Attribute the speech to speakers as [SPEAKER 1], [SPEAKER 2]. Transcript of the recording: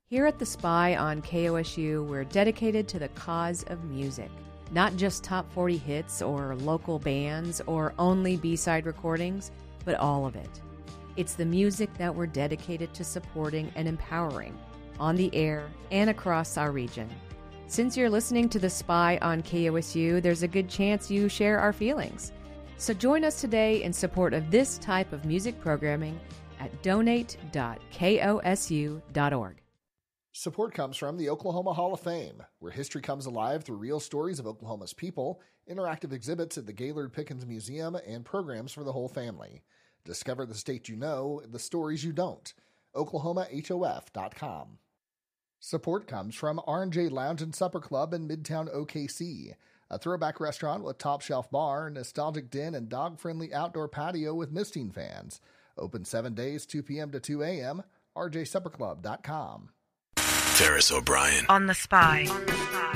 [SPEAKER 1] Here at The Spy on KOSU, we're dedicated to the cause of music. Not just top 40 hits or local bands or only B-side recordings, but all of it. It's the music that we're dedicated to supporting and empowering on the air and across our region. Since you're listening to The Spy on KOSU, there's a good chance you share our feelings. So join us today in support of this type of music programming at donate.kosu.org.
[SPEAKER 2] Support comes from the Oklahoma Hall of Fame, where history comes alive through real stories of Oklahoma's people, interactive exhibits at the Gaylord Pickens Museum, and programs for the whole family. Discover the state you know, the stories you don't. OklahomaHOF.com. Support comes from R&J Lounge and Supper Club in Midtown OKC, a throwback restaurant with top shelf bar, nostalgic den, and dog-friendly outdoor patio with misting fans. Open 7 days, 2 p.m. to 2 a.m., rjsupperclub.com.
[SPEAKER 3] Ferris O'Brien
[SPEAKER 4] on The Spy.